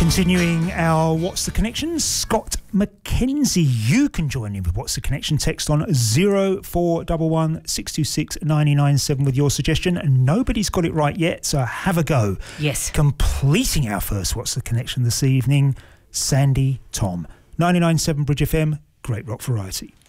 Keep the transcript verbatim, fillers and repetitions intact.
Continuing our What's the Connection, Scott McKenzie. You can join in with What's the Connection. Text on zero four one one, six two six, nine nine seven with your suggestion. Nobody's got it right yet, so have a go. Yes. Completing our first What's the Connection this evening, Sandy Tom. ninety-nine point seven Bridge F M, great rock variety.